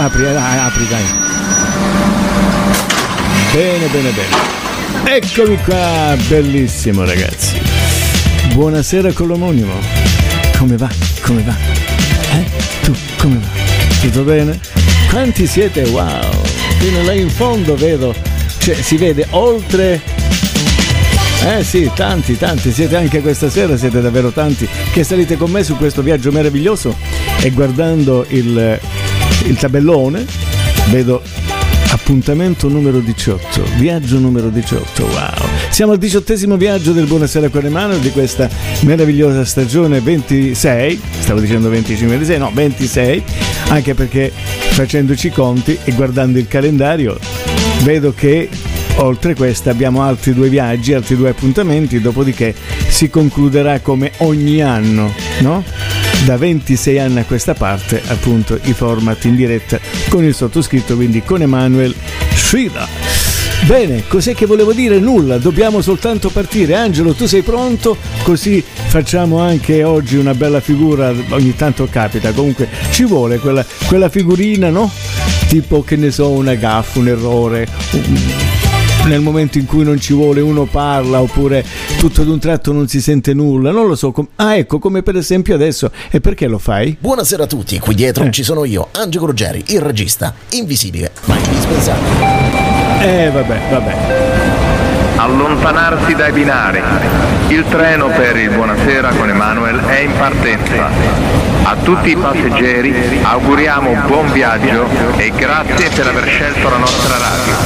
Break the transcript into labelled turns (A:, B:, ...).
A: apri dai. Bene. Eccomi qua, bellissimo ragazzi. Buonasera con l'omonimo. Come va? Tu, come va? Tutto bene? Quanti siete? Wow! Fino là in fondo vedo, cioè si vede oltre... sì, tanti, siete anche questa sera, siete davvero tanti che salite con me su questo viaggio meraviglioso e guardando il tabellone vedo appuntamento numero 18, viaggio numero 18, wow! Siamo al 18° viaggio del Buonasera con Emanuel di questa meravigliosa stagione 26, stavo dicendo 25, no 26, anche perché facendoci i conti e guardando il calendario vedo che oltre questa abbiamo altri 2 viaggi, altri 2 appuntamenti, dopodiché si concluderà come ogni anno, no? Da 26 anni a questa parte, appunto, i format in diretta con il sottoscritto, quindi con Emanuel Sfida. Bene, cos'è che volevo dire? Nulla, dobbiamo soltanto partire. Angelo, tu sei pronto? Così facciamo anche oggi una bella figura, ogni tanto capita, comunque ci vuole quella figurina, no? Tipo, che ne so, una gaffa, un errore, nel momento in cui non ci vuole uno parla, oppure tutto ad un tratto non si sente nulla, non lo so, ecco, come per esempio adesso. E perché lo fai?
B: Buonasera a tutti, qui dietro ci sono io, Angelo Ruggeri, il regista, invisibile ma indispensabile.
A: Vabbè.
C: Allontanarsi dai binari. Il treno per il Buonasera con Emanuel è in partenza. A tutti i passeggeri auguriamo buon viaggio e grazie per aver scelto la nostra radio.